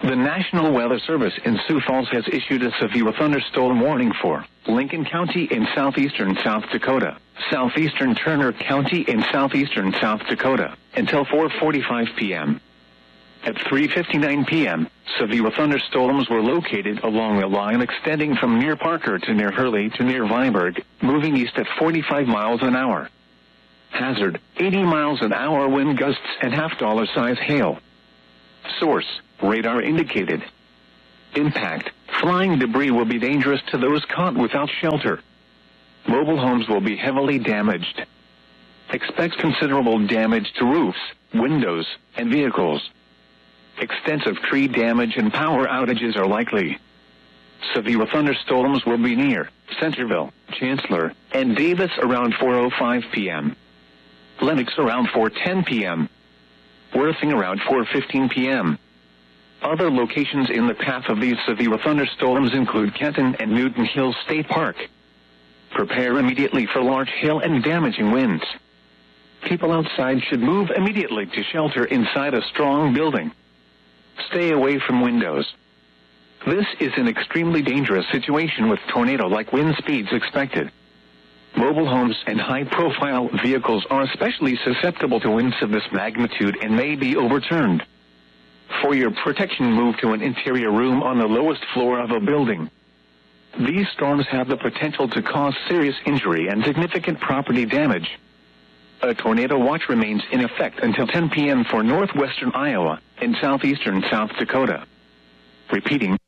The National Weather Service in Sioux Falls has issued a severe thunderstorm warning for Lincoln County in southeastern South Dakota, southeastern Turner County in southeastern South Dakota, until 4:45 p.m. At 3:59 p.m., severe thunderstorms were located along a line extending from near Parker to near Hurley to near Viborg, moving east at 45 miles an hour. Hazard, 80 miles an hour wind gusts and half-dollar size hail. Source, radar indicated. Impact, flying debris will be dangerous to those caught without shelter. Mobile homes will be heavily damaged. Expect considerable damage to roofs, windows, and vehicles. Extensive tree damage and power outages are likely. Severe thunderstorms will be near Centerville, Chancellor, and Davis around 4:05 p.m. Lenox around 4:10 p.m. Worthing around 4:15 p.m. Other locations in the path of these severe thunderstorms include Kenton and Newton Hills State Park. Prepare immediately for large hail and damaging winds. People outside should move immediately to shelter inside a strong building. Stay away from windows. This is an extremely dangerous situation with tornado-like wind speeds expected. Mobile homes and high-profile vehicles are especially susceptible to winds of this magnitude and may be overturned. For your protection, move to an interior room on the lowest floor of a building. These storms have the potential to cause serious injury and significant property damage. A tornado watch remains in effect until 10 p.m. for northwestern Iowa and southeastern South Dakota. Repeating.